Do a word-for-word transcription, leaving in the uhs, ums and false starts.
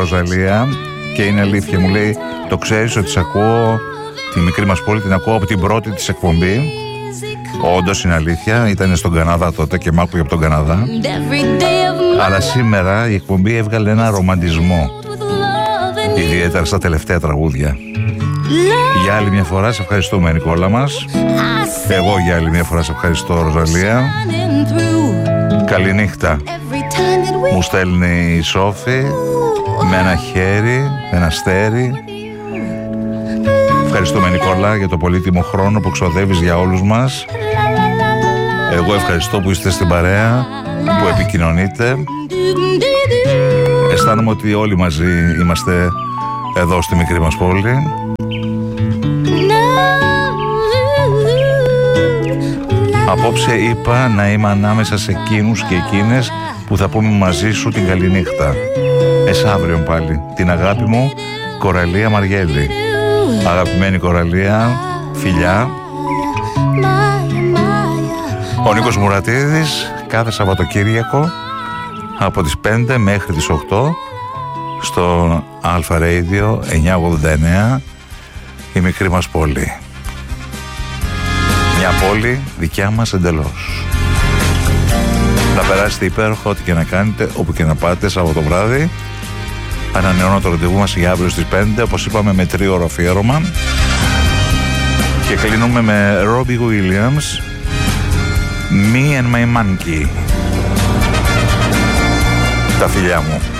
Ροζαλία και είναι αλήθεια, μου λέει, το ξέρεις ότι σε ακούω, τη μικρή μας πόλη την ακούω από την πρώτη της εκπομπή. Όντως είναι αλήθεια, ήταν στον Καναδά τότε και μ' άκουγε από τον Καναδά. Αλλά σήμερα η εκπομπή έβγαλε ένα ρομαντισμό, ιδιαίτερα στα τελευταία τραγούδια. Για άλλη μια φορά σε ευχαριστούμε, Νικόλα μας. Εγώ για άλλη μια φορά σε ευχαριστώ, Ροζαλία. Καληνύχτα. Μου στέλνει η Σόφη με ένα χέρι, ένα αστέρι. Ευχαριστούμε, Νικόλα, για το πολύτιμο χρόνο που ξοδεύεις για όλους μας. Εγώ ευχαριστώ που είστε στην παρέα, που επικοινωνείτε. Αισθάνομαι ότι όλοι μαζί είμαστε εδώ στη μικρή μας πόλη. Απόψε είπα να είμαι ανάμεσα σε εκείνους και εκείνες που θα πούμε μαζί σου την καληνύχτα. Εσάβριον πάλι, την αγάπη μου Κοραλία Μαριέλη. Αγαπημένη Κοραλία, φιλιά. Ο Νίκος Μουρατίδης κάθε Σαββατοκύριακο από τις πέντε μέχρι τις οκτώ στο Αλφα Radio εννιακόσια ογδόντα εννέα, η μικρή μας πόλη. Μια πόλη δικιά μας εντελώς. Να περάσετε υπέροχα ό,τι και να κάνετε, όπου και να πάτε Σάββατο βράδυ. Ανανεώνω το ραντεβού μας για αύριο στις πέντε, όπως είπαμε, με τρίωρο αφιέρωμα. Και κλείνουμε με Robbie Williams, Me and My Monkey. Τα φιλιά μου.